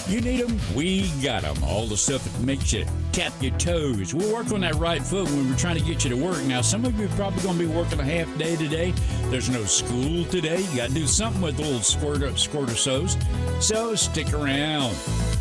You need them? We got them. All the stuff that makes you tap your toes. We'll work on that right foot when we're trying to get you to work. Now, some of you are probably going to be working a half day today. There's no school today. You got to do something with the little squirt or so's. So stick around.